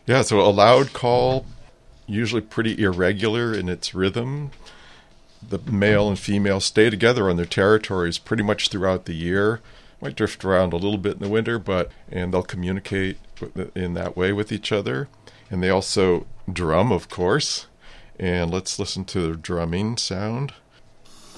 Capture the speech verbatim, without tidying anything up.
Yeah, so a loud call, usually pretty irregular in its rhythm. The male and female stay together on their territories pretty much throughout the year. Might drift around a little bit in the winter, but and they'll communicate in that way with each other. And they also drum, of course. And let's listen to the drumming sound.